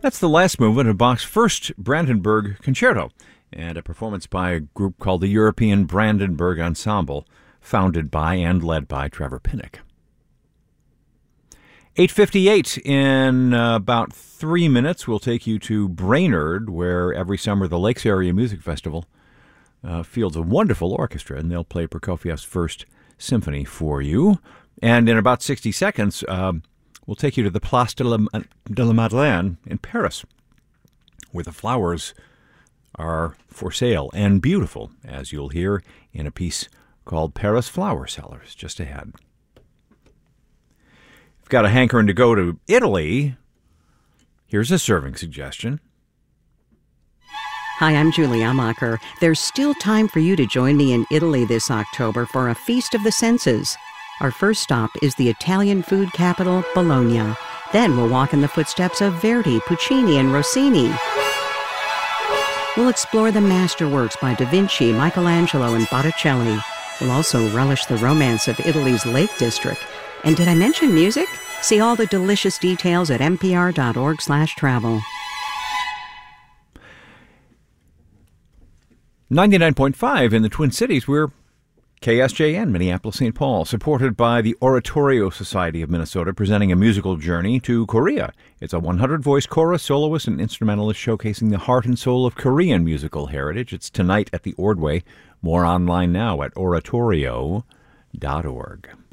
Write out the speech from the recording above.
That's the last movement of Bach's first Brandenburg Concerto, and a performance by a group called the European Brandenburg Ensemble, founded by and led by Trevor Pinnock. 8:58 in about 3 minutes. We'll take you to Brainerd, where every summer the Lakes Area Music Festival fields a wonderful orchestra, and they'll play Prokofiev's First Symphony for you. And in about 60 seconds, we'll take you to the Place de la Madeleine in Paris, where the flowers are for sale and beautiful, as you'll hear in a piece called Paris Flower Sellers just ahead. If you've got a hankering to go to Italy, here's a serving suggestion. Hi, I'm Julie Amacher. There's still time for you to join me in Italy this October for a Feast of the Senses. Our first stop is the Italian food capital, Bologna. Then we'll walk in the footsteps of Verdi, Puccini, and Rossini. We'll explore the masterworks by Da Vinci, Michelangelo, and Botticelli. We'll also relish the romance of Italy's Lake District. And did I mention music? See all the delicious details at npr.org/travel. 99.5 in the Twin Cities. We're KSJN, Minneapolis, St. Paul, supported by the Oratorio Society of Minnesota, presenting a musical journey to Korea. It's a 100-voice chorus, soloist, and instrumentalist showcasing the heart and soul of Korean musical heritage. It's tonight at the Ordway. More online now at oratorio.org.